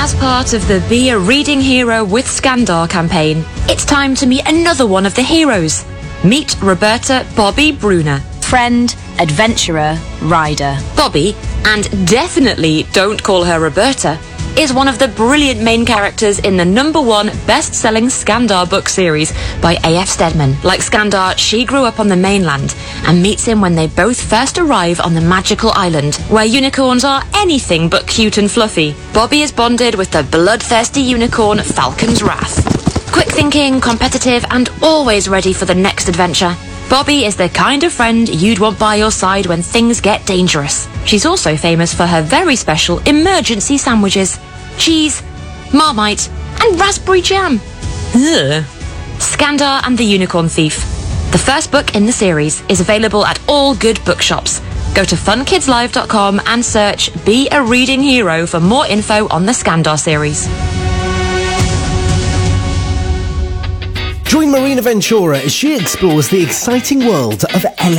As part of the Be a Reading Hero with Skandar campaign, it's time to meet another one of the heroes. Meet Roberta Bobby Brunner. Friend, adventurer, rider. Bobby, and definitely don't call her Roberta, is one of the brilliant main characters in the #1 best-selling Skandar book series by A.F. Stedman. Like Skandar, she grew up on the mainland and meets him when they both first arrive on the magical island, where unicorns are anything but cute and fluffy. Bobby is bonded with the bloodthirsty unicorn Falcon's Wrath. Quick-thinking, competitive, and always ready for the next adventure. Bobby is the kind of friend you'd want by your side when things get dangerous. She's also famous for her very special emergency sandwiches. Cheese, Marmite, and raspberry jam. Ugh. Skandar and the Unicorn Thief. The first book in the series is available at all good bookshops. Go to funkidslive.com and search Be a Reading Hero for more info on the Skandar series. Join Marina Ventura as she explores the exciting world of